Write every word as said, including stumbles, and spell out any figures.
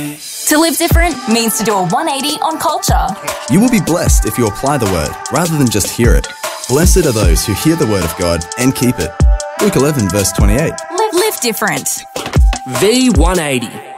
To live different means to do a one eighty on culture. You will be blessed if you apply the word rather than just hear it. Blessed are those who hear the word of God and keep it. Luke eleven verse twenty-eight. Live, live different. V one eighty.